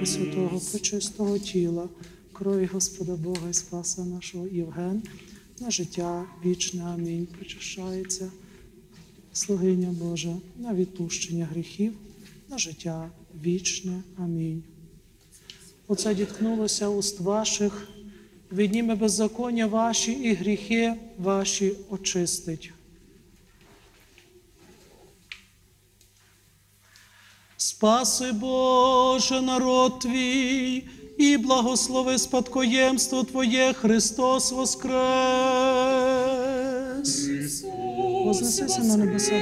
святого, пречистого тіла, крові Господа Бога і Спаса нашого Євген, на життя вічне. Амінь. Причащається слугиня Божа на відпущення гріхів, на життя вічне. Амінь. Оце діткнулося уст ваших, відніме беззаконня ваші і гріхи ваші очистить. Спаси, Боже, народ Твій, і благослови спадкоємство Твоє, Христос воскрес! Вознесися на небеса.